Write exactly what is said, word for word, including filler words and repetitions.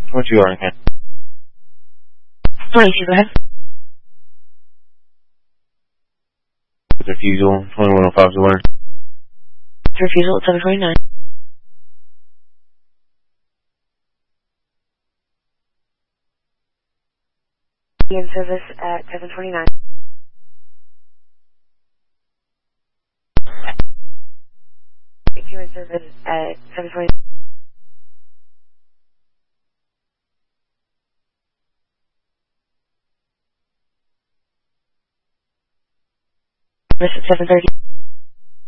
What you are, okay? Hi, you go ahead. Refusal, twenty-one oh five is the winner. Refusal at seven twenty-nine. In service at seven twenty-nine. If you're in service at seven twenty-nine. Service at seven thirty.